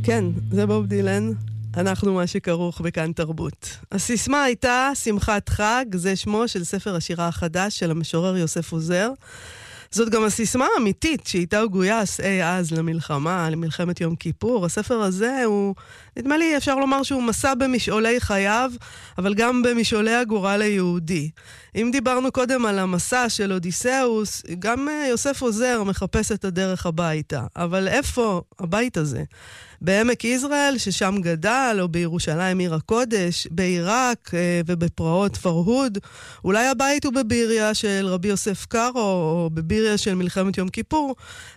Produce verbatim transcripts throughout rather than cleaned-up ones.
כן, זה בוב דילן. אנחנו מה שכרוך בכאן תרבות. הסיסמה הייתה שמחת חג, זה שמו של ספר השירה החדש של המשורר יוסף עוזר. זאת גם הסיסמה האמיתית שאיתה הוא גויס אי אז למלחמה, למלחמת יום כיפור. הספר הזה הוא, נדמה לי אפשר לומר שהוא מסע במשעולי חייו, אבל גם במשעולי הגורל היהודי. אם דיברנו קודם על המסע של אודיסאוס, גם יוסף עוזר מחפש את הדרך הביתה. אבל איפה הבית הזה? בעמק יזרעאל, ששם גדל, או בירושלים עיר הקודש, בעיראק ובפרעות פרהוד. אולי הבית הוא בביריה של רבי יוסף קארו, או בביריה של מלחמת יום כיפור.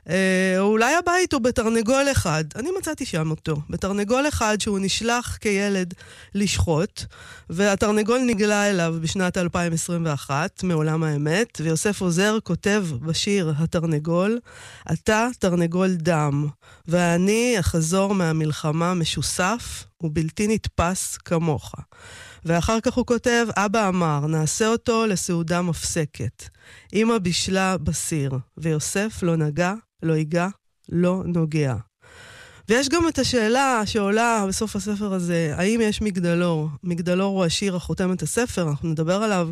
או אולי הבית הוא בתרנגול אחד. אני מצאתי שם אותו. בתרנגול אחד שהוא נשלח כילד לשחוט, והתרנגול נגלה אליו בשנת אלפיים עשרים ואחת, מעולם האמת, ויוסף עוזר כותב בשיר התרנגול, אתה תרנגול דם, ואני אחזור מהמלחמה משוסף ובלתי נתפס כמוך. ואחר כך הוא כותב, אבא אמר, נעשה אותו לסעודה מפסקת. אמא בישלה בסיר, ויוסף לא נגע, לא ייגע, לא נוגע. ויש גם את השאלה שעולה בסוף הספר הזה, האם יש מגדלור? מגדלור הוא השיר החותם את הספר, אנחנו נדבר עליו,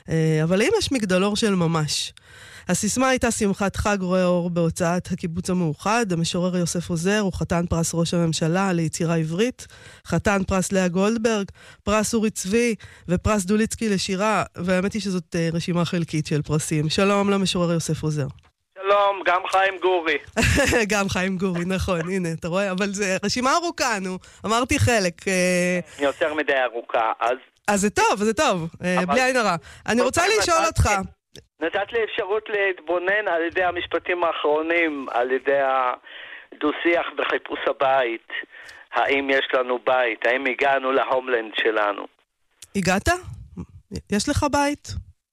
אבל האם יש מגדלור של ממש? הסיסמה הייתה שמחת חג רואה אור בהוצאת הקיבוץ המאוחד. המשורר יוסף עוזר הוא חתן פרס ראש הממשלה ליצירה עברית, חתן פרס לאה גולדברג, פרס אורי צבי ופרס דוליצקי לשירה, והאמת היא שזאת רשימה חלקית של פרסים. שלום למשורר יוסף עוזר. שלום, גם חיים גורי. גם חיים גורי, נכון, הנה, אתה רואה? אבל זה רשימה ארוכה, נו, אמרתי חלק. יותר מדי ארוכה, אז... אז זה טוב, זה טוב, בלי עין הרע. אני רוצה לשאול אותך... נתת לי אפשרות להתבונן על ידי המשפטים האחרונים, על ידי הדו-שיח וחיפוש הבית. האם יש לנו בית? האם הגענו להומלנד שלנו? הגעת? יש לך בית?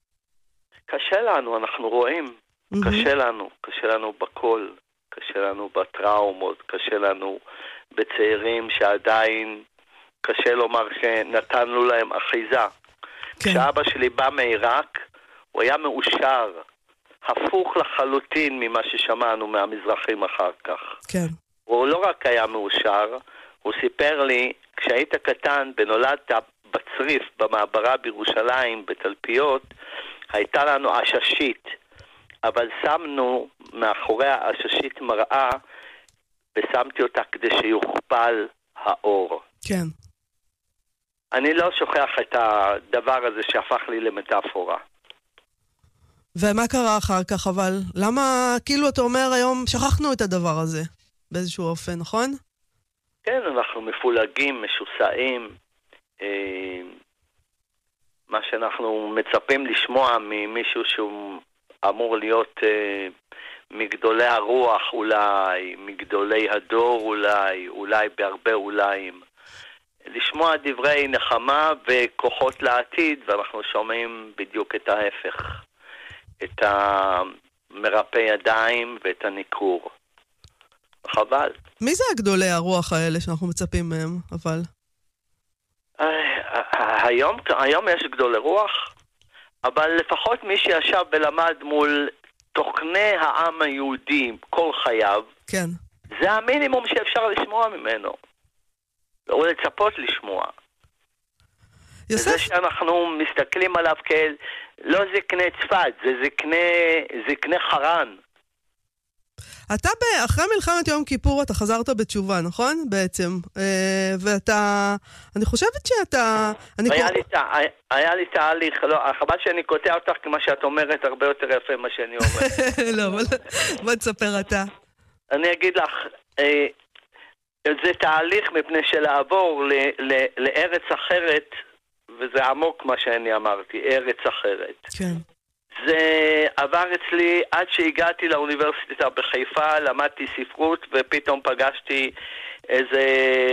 קשה לנו, אנחנו רואים. Mm-hmm. קשה לנו. קשה לנו בכל. קשה לנו בטראומות. קשה לנו בצעירים שעדיין קשה לומר שנתנו להם אחיזה. כן. כשאבא שלי בא מעיראק, הוא היה מאושר, הפוך לחלוטין ממה ששמענו מהמזרחים אחר כך. כן. הוא לא רק היה מאושר, הוא סיפר לי, כשהיית קטן ונולדת בצריף, במעברה בירושלים, בתלפיות, הייתה לנו עששית, אבל שמנו מאחורי העששית מראה, ושמתי אותה כדי שיוכפל האור. כן. אני לא שוכח את הדבר הזה שהפך לי למטאפורה. ומה קרה אחר כך, אבל למה, כאילו אתה אומר היום, שכחנו את הדבר הזה, באיזשהו אופן, נכון? כן, אנחנו מפולגים, משוסעים, אה, מה שאנחנו מצפים לשמוע ממישהו שהוא אמור להיות אה, מגדולי הרוח אולי, מגדולי הדור אולי, אולי בהרבה אוליים. לשמוע דברי נחמה וכוחות לעתיד, ואנחנו שומעים בדיוק את ההפך. את המרפא ידיים ואת הניקור. חבל. מי זה הגדולי הרוח האלה שאנחנו מצפים מהם, אבל? היום, היום יש גדולי רוח, אבל לפחות מי שישב ולמד מול תוכני העם היהודי כל חייו, כן. זה המינימום שאפשר לשמוע ממנו. או לצפות לשמוע. יוסף? זה שאנחנו מסתכלים עליו כאל, לא זקני צפת, זה זקני, זקני חרן. אתה אחרי מלחמת יום כיפור אתה חזרת בתשובה, נכון? בעצם. ואתה, אני חושבת שאתה... היה לי, היה לי תהליך, לא, חבל שאני קוטע אותך כמו שאת אומרת, הרבה יותר יפה מה שאני אומר. לא, אבל בוא תספר אתה. אני אגיד לך, זה תהליך מפני שלעבור לארץ אחרת, וזה עמוק מה שאני אמרתי, ארץ אחרת. כן. זה עבר אצלי עד שהגעתי לאוניברסיטה בחיפה, למדתי ספרות ופתאום פגשתי איזה,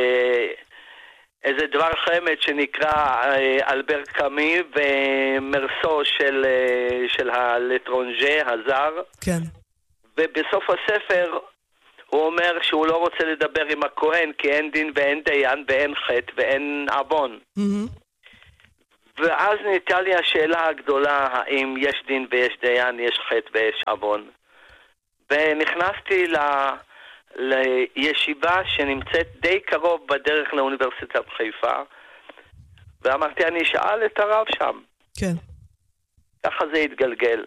איזה דבר חמד שנקרא אלבר קאמי ומרסו של, של הלטרונג'ה, הזר. כן. ובסוף הספר הוא אומר שהוא לא רוצה לדבר עם הכהן כי אין דין ואין דיין ואין חטא ואין עוון. Mm-hmm. ואז ניתה לי השאלה הגדולה, האם יש דין ויש דיין, יש חטא ויש עוון. ונכנסתי לישיבה שנמצאת די קרוב בדרך לאוניברסיטת חיפה, ואמרתי, אני אשאל את הרב שם. כן. ככה זה התגלגל.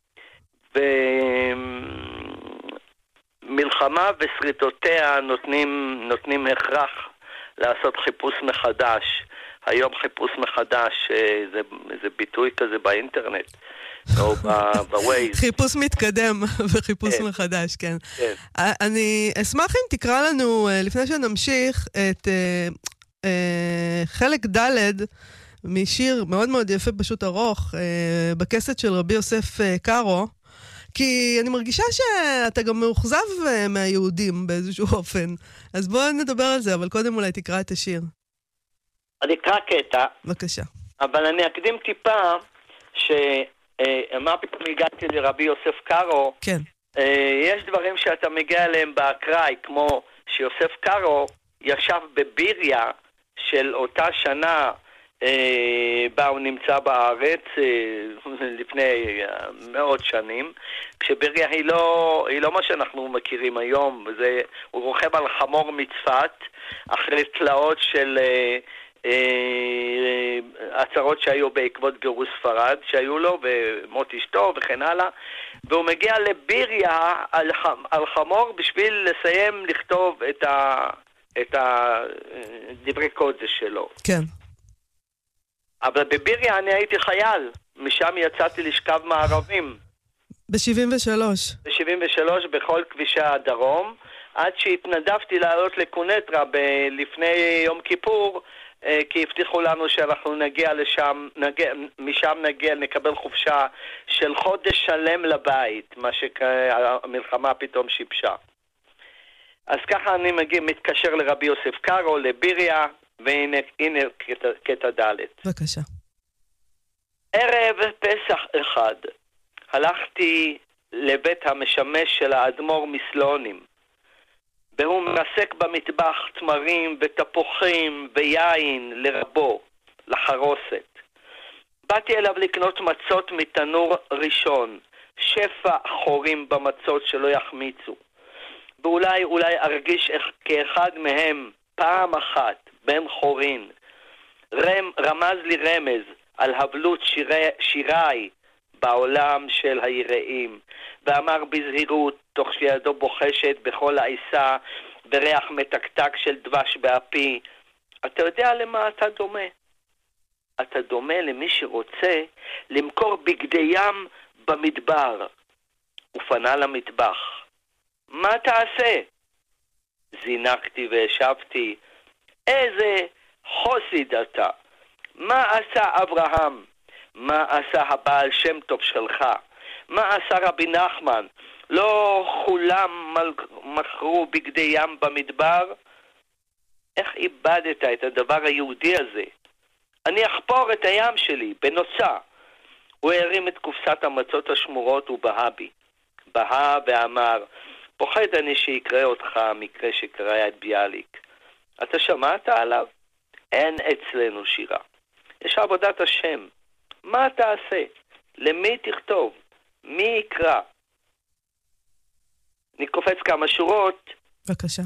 ומלחמה ושריטותיה נותנים, נותנים הכרח לעשות חיפוש מחדש. היום חיפוש מחדש, זה, זה ביטוי כזה באינטרנט, או בווייז. חיפוש מתקדם וחיפוש כן. מחדש, כן. כן. אני אשמח אם תקרא לנו, לפני שנמשיך, את אה, אה, חלק ד' משיר מאוד מאוד יפה, פשוט ארוך, אה, בכסת של רבי יוסף אה, קארו, כי אני מרגישה שאתה גם מאוכזב אה, מהיהודים באיזשהו אופן. אז בואו נדבר על זה, אבל קודם אולי תקרא את השיר. אני אקרא קטע. בבקשה. אבל אני אקדים טיפה, שמה פתאום הגעתי לרבי יוסף קארו, כן. יש דברים שאתה מגיע אליהם באקראי, כמו שיוסף קארו ישב בביריה של אותה שנה, בה הוא נמצא בארץ לפני מאות שנים, כשביריה היא לא, היא לא מה שאנחנו מכירים היום, וזה, הוא רוכב על חמור מצפת אחרי תלאות של הצהרות שהיו בעקבות גירוש ספרד שהיו לו ומות אשתו וכן הלאה, והוא מגיע לביריה על, על חמור בשביל לסיים לכתוב את ה, את הדברי קודש שלו. כן. אבל בביריה אני הייתי חייל, משם יצאתי לשכב מערבים. ב-שבעים ושלוש. ב-שבעים ושלוש בכל כבישי הדרום, עד שהתנדבתי לעלות לקונטרה ב- לפני יום כיפור, אה, כי הבטיחו לנו שאנחנו נגיע לשם, נגיע, משם נגיע, נקבל חופשה של חודש שלם לבית, מה שהמלחמה פתאום שיבשה. אז ככה אני מגיע, מתקשר לרבי יוסף קארו, לביריה, והנה הנה, קטע, קטע ד'. בבקשה. ערב פסח אחד הלכתי לבית המשמש של האדמו"ר מסלונים, והוא מנסק במטבח תמרים ותפוחים ויין לרבו, לחרוסת. באתי אליו לקנות מצות מתנור ראשון, שפע חורים במצות שלא יחמיצו, ואולי אולי ארגיש כאחד מהם פעם אחת בן חורין. רם, רמז לי רמז על הבלות שירי, שירי בעולם של היראים, ואמר בזהירות, תוך שידו בוחשת בכל העיסה בריח מתקתק של דבש באפי, אתה יודע למה אתה דומה? אתה דומה למי שרוצה למכור בגדי ים במדבר. הוא פנה למטבח. מה תעשה? זינקתי והשבתי, איזה חוסיד אתה. מה עשה אברהם? מה עשה הבעל שם טוב שלך? מה עשה רבי נחמן? לא כולם מכרו בגדי ים במדבר? איך איבדת את הדבר היהודי הזה? אני אחפור את הים שלי בנוצה. הוא הרים את קופסת המצות השמורות ובהה בי. בהה ואמר, פוחד אני שיקרא אותך המקרה שקרא את ביאליק. אתה שמעת עליו? אין אצלנו שירה. יש עבודת השם. מה תעשה? למי תכתוב? מי יקרא? אני קופץ כמה שורות. בבקשה.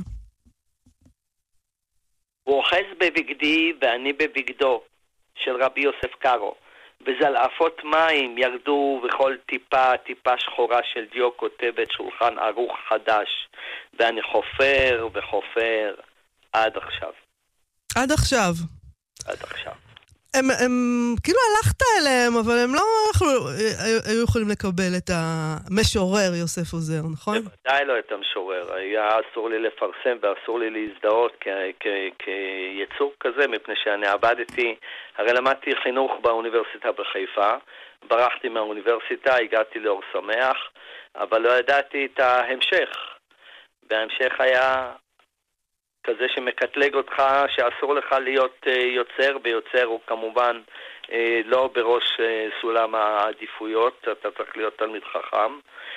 הוא אוחז בבגדי ואני בבגדו של רבי יוסף קארו, וזלעפות מים ירדו וכל טיפה, טיפה שחורה של דיו כותבת שולחן ערוך חדש, ואני חופר וחופר עד עכשיו. עד עכשיו? עד עכשיו. הם, הם, כאילו הלכת אליהם, אבל הם לא יכלו, היו יכולים לקבל את המשורר יוסף עוזר, נכון? בוודאי לא את המשורר. היה אסור לי לפרסם ואסור לי להזדהות כיצור כזה, מפני שאני עבדתי, הרי למדתי חינוך באוניברסיטה בחיפה, ברחתי מהאוניברסיטה, הגעתי לאור שמח, אבל לא ידעתי את ההמשך. וההמשך היה כזה שמקטלג אותך, שאסור לך להיות יוצר, ויוצר הוא כמובן לא בראש סולם העדיפויות, אתה צריך להיות תלמיד חכם.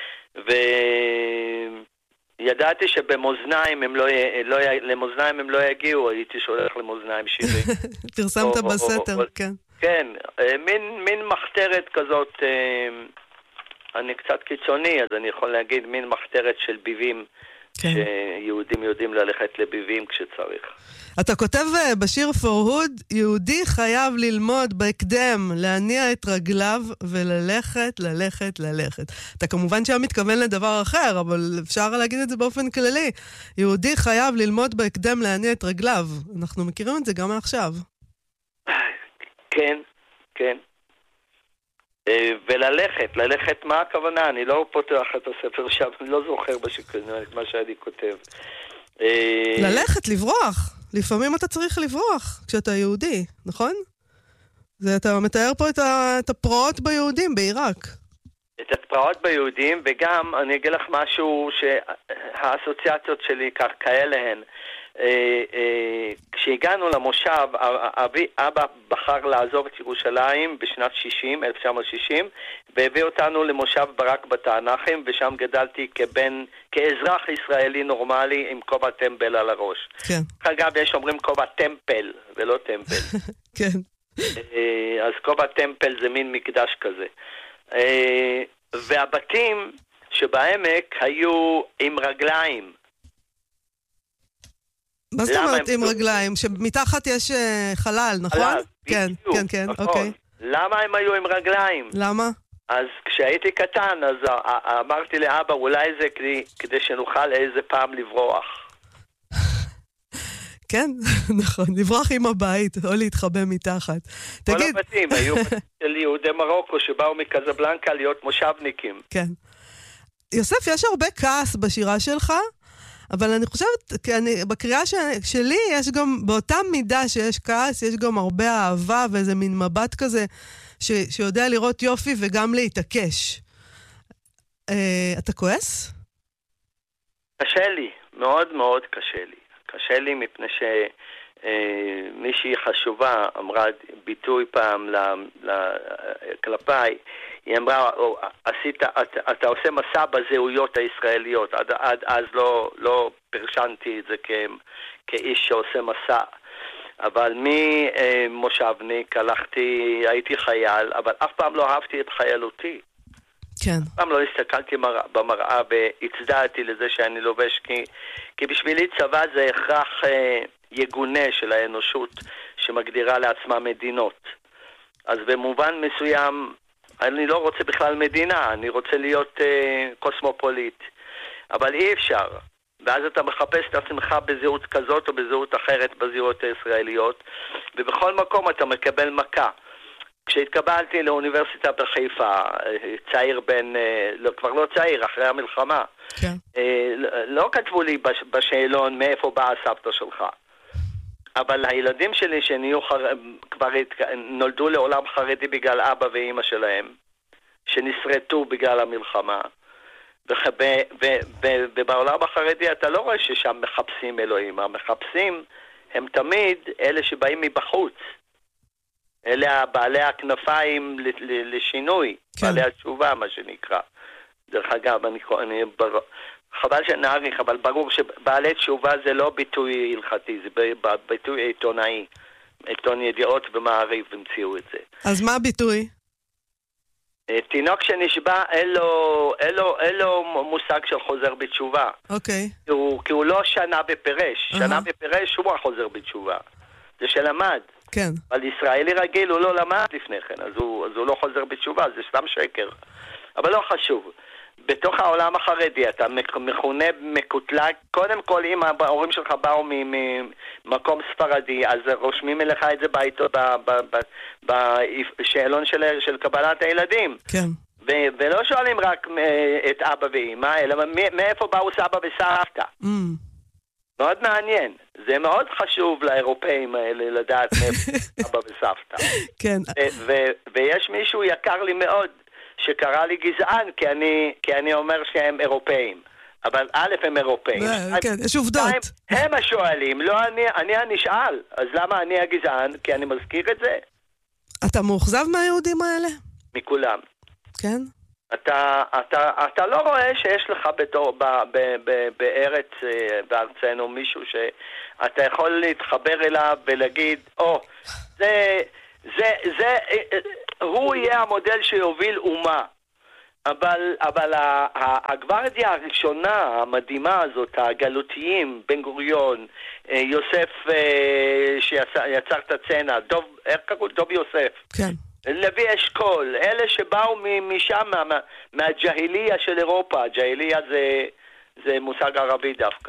וידעתי שבמאזניים הם לא, לא, למאזניים הם לא יגיעו, הייתי שולח למאזניים שירים. פרסמת בסתר, כן. כן, מין, מין מחתרת כזאת, אני קצת קיצוני, אז אני יכול להגיד מין מחתרת של ביבים כן. שיהודים יודעים ללכת לביבים כשצריך. אתה כותב בשיר פורהוד, יהודי חייב ללמוד בהקדם, להניע את רגליו וללכת, ללכת, ללכת. אתה כמובן שם מתכוון לדבר אחר, אבל אפשר להגיד את זה באופן כללי. יהודי חייב ללמוד בהקדם, להניע את רגליו. אנחנו מכירים את זה גם מעכשיו. כן, כן. וללכת, ללכת מה הכוונה? אני לא פותח את הספר שם, אני לא זוכר בשקלנות מה שאני כותב. ללכת, לברוח. לפעמים אתה צריך לברוח כשאתה יהודי, נכון? זה, אתה מתאר פה את, ה, את הפרעות ביהודים בעיראק. את הפרעות ביהודים, וגם אני אגיד לך משהו שהאסוציאציות שלי כך כאלה הן. אה, אה, כשהגענו למושב, אבי, אבא בחר לעזוב את ירושלים בשנת שישים, אלף תשע מאות שישים, והביא אותנו למושב ברק בתענחים, ושם גדלתי כבן, כאזרח ישראלי נורמלי עם כובע טמבל על הראש. כן. אגב, יש אומרים כובע טמפל, ולא טמפל. כן. אז כובע טמפל זה מין מקדש כזה. והבתים שבעמק היו עם רגליים. מה זאת אומרת עם רגליים? שמתחת יש חלל, נכון? חלל, כן, בדיוק, כן, כן, נכון. אוקיי. למה הם היו עם רגליים? למה? אז כשהייתי קטן, אז אמרתי לאבא, אולי זה כדי, כדי שנוכל איזה פעם לברוח. כן, נכון, לברוח עם הבית, או להתחבא מתחת. כל תגיד... הבתים, היו בתים של יהודי מרוקו שבאו מקזבלנקה להיות מושבניקים. כן. יוסף, יש הרבה כעס בשירה שלך, אבל אני חושבת, כי אני, בקריאה ש... שלי יש גם, באותה מידה שיש כעס, יש גם הרבה אהבה ואיזה מין מבט כזה, ש... שיודע לראות יופי וגם להתעקש. אה, אתה כועס? קשה לי, מאוד מאוד קשה לי. קשה לי מפני שמישהי חשובה אמרה ביטוי פעם כלפיי, היא אמרה, עשית, אתה, אתה עושה מסע בזהויות הישראליות, עד, עד אז לא, לא פרשנתי את זה כ, כאיש שעושה מסע, אבל ממושבניק הלכתי, הייתי חייל, אבל אף פעם לא אהבתי את חיילותי. כן. אף פעם לא הסתכלתי במראה והצדעתי לזה שאני לובש, כי, כי בשבילי צבא זה הכרח אה, יגונה של האנושות שמגדירה לעצמה מדינות. אז במובן מסוים אני לא רוצה בכלל מדינה, אני רוצה להיות אה, קוסמופוליט. אבל אי אפשר. ואז אתה מחפש את עצמך בזהות כזאת או בזהות אחרת בזהות הישראליות, ובכל מקום אתה מקבל מכה. כשהתקבלתי לאוניברסיטה בחיפה, צעיר בן, לא, כבר לא צעיר, אחרי המלחמה, כן. לא כתבו לי בשאלון מאיפה באה הסבתא שלך. אבל הילדים שלי שנהיו חר... כבר נולדו לעולם חרדי בגלל אבא ואמא שלהם, שנסרטו בגלל המלחמה, וב... ו... ו... ובעולם החרדי אתה לא רואה ששם מחפשים אלוהים, המחפשים הם תמיד אלה שבאים מבחוץ. אלה בעלי הכנפיים לשינוי, כן. בעלי התשובה, מה שנקרא. דרך אגב, אני, אני, בר... חבל שנעריך, אבל ברור שבעלי תשובה זה לא ביטוי הלכתי, זה ביטוי עיתונאי. עיתון ידיעות ומעריב המציאו את זה. אז מה הביטוי? תינוק שנשבע, אין לו, אין לו, אין לו מושג של חוזר בתשובה. אוקיי. כי הוא, כי הוא לא שנה בפרש. Uh-huh. שנה בפרש הוא החוזר בתשובה. זה שלמד. כן. אבל ישראלי רגיל הוא לא למד לפני כן, אז הוא, אז הוא לא חוזר בתשובה, זה סתם שקר. אבל לא חשוב. בתוך העולם החרדי אתה מכונה מקוטלג, קודם כל אם ההורים שלך באו ממקום ספרדי, אז רושמים אליך את זה בשאלון של, של קבלת הילדים. כן. ו- ולא שואלים רק את אבא ואמא, אלא מאיפה באו סבא וסבתא. Mm. מאוד מעניין. זה מאוד חשוב לאירופאים האלה לדעת מאיפה סבא וסבתא. כן. ו- ו- ויש מישהו יקר לי מאוד, שקרא לי גזען, כי אני, כי אני אומר שהם אירופאים. אבל א' הם אירופאים. כן, יש עובדות. הם השואלים, לא אני, אני הנשאל. אז למה אני הגזען? כי אני מזכיר את זה. אתה מאוכזב מהיהודים האלה? מכולם. כן? אתה, אתה, אתה לא רואה שיש לך בתור, ב, ב, ב, בארץ, בארצנו, מישהו שאתה יכול להתחבר אליו ולהגיד, או, זה, זה, זה, הוא יהיה המודל שיוביל אומה. אבל, אבל הגוורדיה הראשונה, המדהימה הזאת, הגלותיים, בן גוריון, יוסף שיצר את הצנע, דוב, איך קראו? דוב יוסף. כן. לוי אשכול, אלה שבאו משם, מה, מהג'היליה של אירופה. הג'היליה זה, זה מושג ערבי דווקא.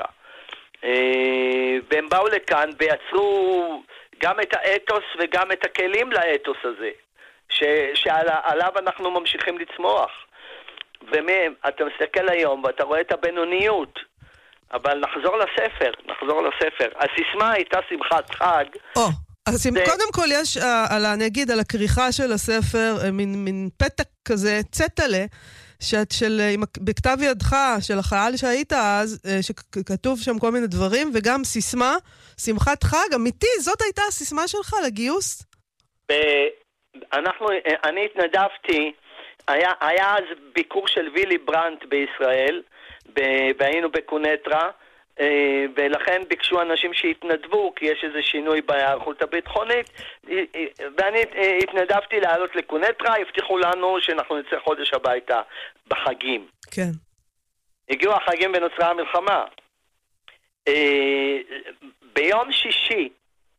והם באו לכאן ויצרו גם את האתוס וגם את הכלים לאתוס הזה, ש, שעליו אנחנו ממשיכים לצמוח. ואתה מסתכל היום ואתה רואה את הבינוניות, אבל נחזור לספר, נחזור לספר. הסיסמה הייתה שמחת חג. או, אז זה... קודם כל יש, על, אני אגיד, על הכריכה של הספר, מין, מין פתק כזה, צטלה, שאת של, בכתב ידך, של החייל שהיית אז, שכתוב שם כל מיני דברים, וגם סיסמה, שמחת חג, אמיתי, זאת הייתה הסיסמה שלך לגיוס? אנחנו, אני התנדבתי, היה, היה אז ביקור של וילי ברנט בישראל, ב, והיינו בקונטרה, ולכן ביקשו אנשים שהתנדבו, כי יש איזה שינוי בהיערכות הביטחונית, ואני התנדבתי לעלות לקונטרה, הבטיחו לנו שאנחנו נצא חודש הביתה בחגים. כן. הגיעו החגים ונוצרה המלחמה. ביום שישי,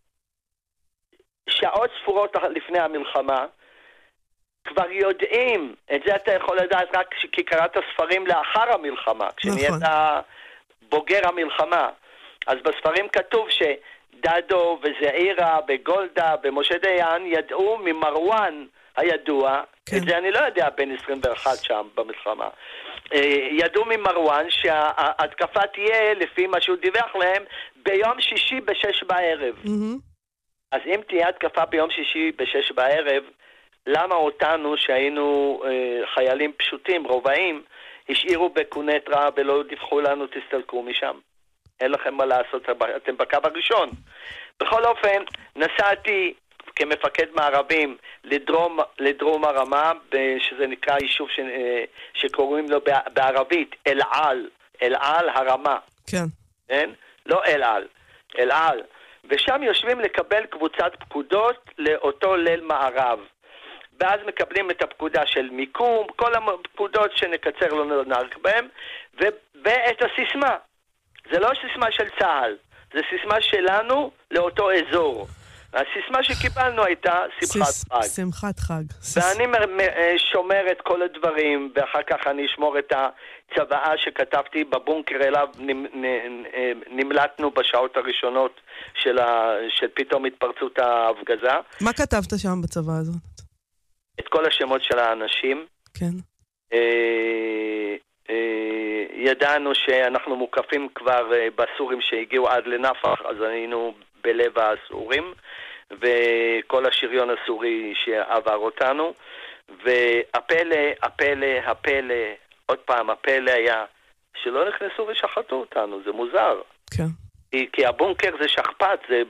שעות ספורות לפני המלחמה, כבר יודעים, את זה אתה יכול לדעת רק כי קראת ספרים לאחר המלחמה, כשנהיית בוגר המלחמה. אז בספרים כתוב שדדו וזעירה וגולדה ומשה דיין ידעו ממרואן הידוע, כן. את זה אני לא יודע בין עשרים ואחת שם במלחמה, ידעו ממרואן שההתקפה תהיה לפי מה שהוא דיווח להם ביום שישי בשש בערב. Mm-hmm. אז אם תהיה התקפה ביום שישי בשש בערב, למה אותנו שהיינו אה, חיילים פשוטים, רובעים, השאירו בקונטרה ולא דיווחו לנו תסתלקו משם? אין לכם מה לעשות, אתם בקו הראשון. בכל אופן, נסעתי כמפקד מערבים לדרום, לדרום הרמה, שזה נקרא יישוב ש, שקוראים לו בערבית אל-על, אל-על הרמה. כן. אין? לא אל-על, אל-על. ושם יושבים לקבל קבוצת פקודות לאותו ליל מערב. ואז מקבלים את הפקודה של מיקום, כל הפקודות שנקצר לא נערק בהם, ו- ואת הסיסמה. זה לא סיסמה של צה"ל, זה סיסמה שלנו לאותו אזור. הסיסמה שקיבלנו הייתה שמחת סיס, חג. שמחת חג. ואני סיס... שומר את כל הדברים, ואחר כך אני אשמור את הצוואה שכתבתי בבונקר אליו, נמלטנו בשעות הראשונות של, ה... של פתאום התפרצות ההפגזה. מה כתבת שם בצוואה הזאת? את כל השמות של האנשים. כן. אה, אה, ידענו שאנחנו מוקפים כבר אה, בסורים שהגיעו עד לנפח, אז היינו בלב הסורים, וכל השריון הסורי שעבר אותנו, והפלא, הפלא, הפלא, עוד פעם, הפלא היה שלא נכנסו ושחטו אותנו, זה מוזר. כן. כי, כי הבונקר זה שכפת, זה...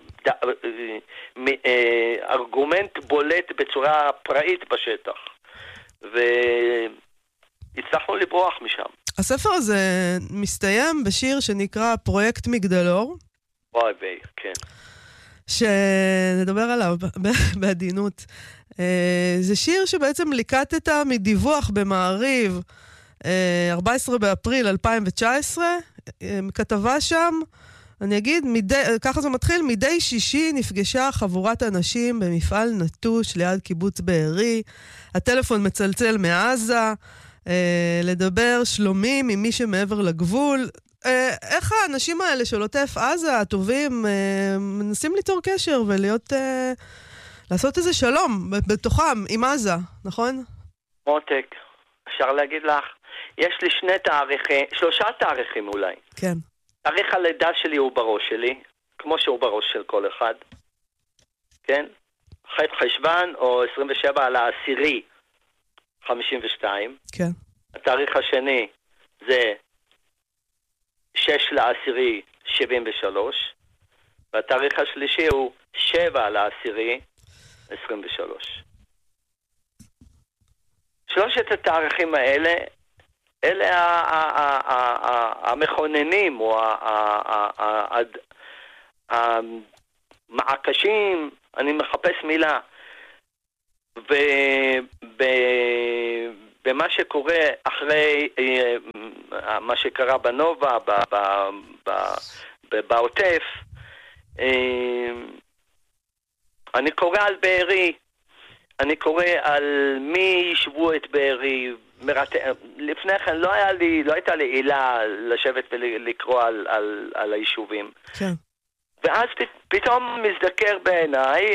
ארגומנט בולט בצורה פראית בשטח, והצלחנו לברוח משם. הספר הזה מסתיים בשיר שנקרא פרויקט מגדלור. וואי ביי, כן. שנדבר עליו בעדינות. זה שיר שבעצם ליקטת מדיווח במעריב ארבעה עשר באפריל אלפיים תשע עשרה, כתבה שם, אני אגיד, מדי, ככה זה מתחיל, מדי שישי נפגשה חבורת אנשים במפעל נטוש ליד קיבוץ בארי, הטלפון מצלצל מעזה, אה, לדבר שלומים עם מי שמעבר לגבול. אה, איך האנשים האלה של עוטף עזה, הטובים, אה, מנסים ליצור קשר ולהיות, אה, לעשות איזה שלום בתוכם עם עזה, נכון? מותק, אפשר להגיד לך, יש לי שני תאריכים, שלושה תאריכים אולי. כן. תאריך הלידה שלי הוא בראש שלי, כמו שהוא בראש של כל אחד. כן? ח' חשבן או עשרים ושבע על העשירי חמישים ושתיים. כן. התאריך השני זה שש לעשירי שבעים ושלוש. והתאריך השלישי הוא שבע לעשירי עשרים ושלוש. שלושת התאריכים האלה אלה המכוננים או המעקשים, אני מחפש מילה, במה שקורה אחרי אה, מה שקרה בנובה, ב, ב, ב, ב, בעוטף, אה, אני קורא על בארי, אני קורא על מי ישבו את בארי, מרת... לפני כן לא, היה לי, לא הייתה לי עילה לשבת ולקרוא על, על, על היישובים. כן. ואז פתאום מזדקר בעיניי,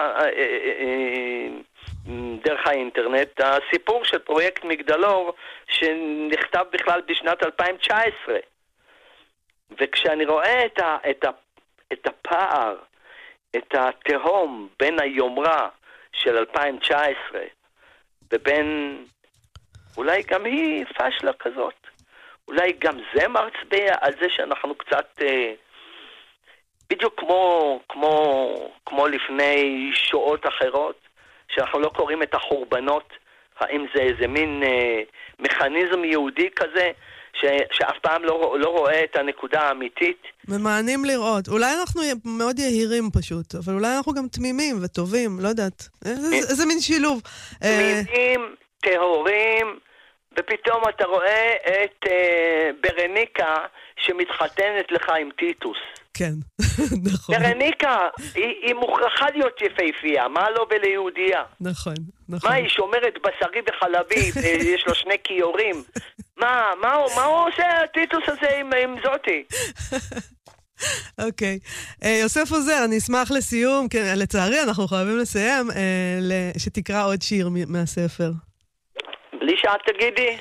דרך האינטרנט, הסיפור של פרויקט מגדלור, שנכתב בכלל בשנת אלפיים תשע עשרה. וכשאני רואה את, ה, את, ה, את הפער, את התהום בין היומרה של אלפיים תשע עשרה, ובין, אולי גם היא פשלה כזאת, אולי גם זה מרצבע על זה שאנחנו קצת... בדיוק כמו, כמו, כמו לפני שואות אחרות, שאנחנו לא קוראים את החורבנות, האם זה איזה מין אה, מכניזם יהודי כזה, ש, שאף פעם לא, לא רואה את הנקודה האמיתית. ממענים לראות. אולי אנחנו מאוד יהירים פשוט, אבל אולי אנחנו גם תמימים וטובים, לא יודעת. איזה, איזה מין שילוב. תמימים, טהורים, ופתאום אתה רואה את אה, ברניקה שמתחתנת לך עם טיטוס. כן, נכון. ברניקה, היא, היא מוכרחה להיות יפהפייה, מה לא וליהודייה? נכון, נכון. מה, היא שומרת בשרי וחלבי, יש לו שני כיורים? מה, מה, מה הוא עושה הטיטוס הזה עם, עם זאתי? אוקיי. יוסף עוזר, אני אשמח לסיום, כן, לצערי אנחנו חייבים לסיים, שתקרא עוד שיר מהספר. בלי שאת תגידי?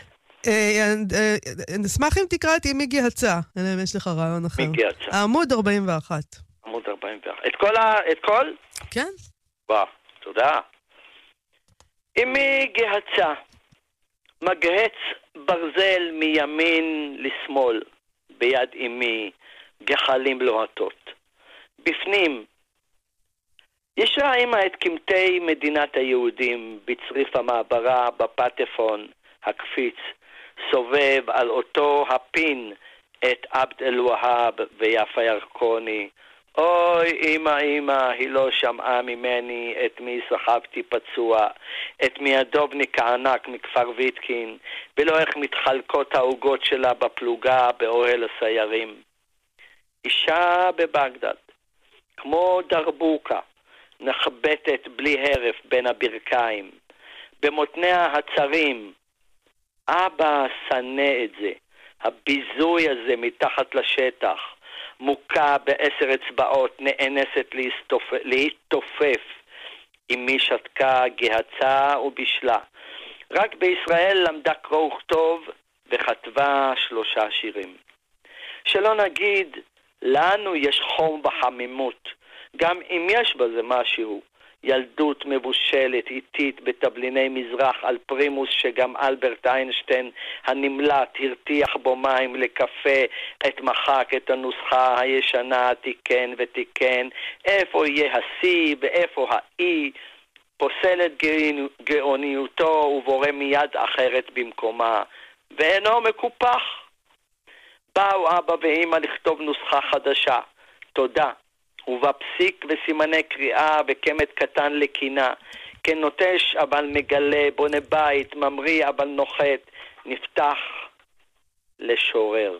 נשמח אם תקרא את אם מגיהצה, אלא אם יש לך רעיון אחר. מגיהצה. העמוד ארבעים ואחת. עמוד ארבעים ואחת. את כל ה... את כל? כן. וואו, תודה. אם מגיהצה, מגהץ ברזל מימין לשמאל, ביד אמי גחלים לוהטות. בפנים, ישרה אמא את קמתי מדינת היהודים בצריף המעברה, בפטפון, הקפיץ, סובב על אותו הפין את עבד אל-והאב ויפה ירקוני. אוי אמא אמא, היא לא שמעה ממני את מי סחבתי פצוע, את מי הדובניק הענק מכפר ויטקין, ולא איך מתחלקות העוגות שלה בפלוגה באוהל הסיירים. אישה בבגדד, כמו דרבוקה, נחבטת בלי הרף בין הברכיים, במותניה הצרים. אבא שנא את זה, הביזוי הזה מתחת לשטח, מוכה בעשר אצבעות, נאנסת להסתופף, להתופף. אמי שתקה, גהצה ובישלה. רק בישראל למדה קרוא וכתוב וכתבה שלושה שירים. שלא נגיד, לנו יש חום וחמימות, גם אם יש בזה משהו. ילדות מבושלת, איטית, בתבליני מזרח על פרימוס שגם אלברט איינשטיין הנמלט הרתיח בו מים לקפה, את מחק את הנוסחה הישנה, תיקן ותיקן, איפה יהיה ה-C ואיפה ה-E, פוסל את גאוניותו ובורא מיד אחרת במקומה, ואינו מקופח. באו אבא ואמא לכתוב נוסחה חדשה, תודה. ובפסיק וסימני קריאה וקמת קטן לקינה, כנוטש אבל מגלה, בונה בית, ממריא אבל נוחת, נפתח לשורר.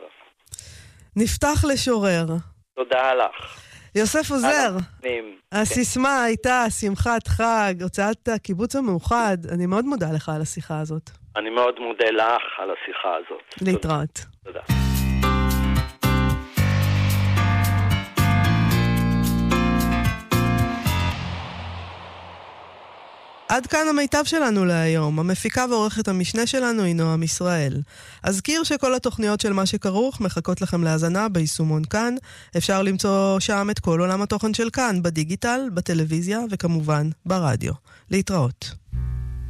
נפתח לשורר. תודה לך. יוסף עוזר, הסיסמה הייתה שמחת חג, הוצאת הקיבוץ המאוחד. אני מאוד מודה לך על השיחה הזאת. אני מאוד מודה לך על השיחה הזאת. להתראות. תודה. עד כאן המיטב שלנו להיום. המפיקה ועורכת המשנה שלנו היא נועם ישראל. אזכיר שכל התוכניות של מה שכרוך מחכות לכם להאזנה ביישומון כאן. אפשר למצוא שם את כל עולם התוכן של כאן, בדיגיטל, בטלוויזיה וכמובן ברדיו. להתראות.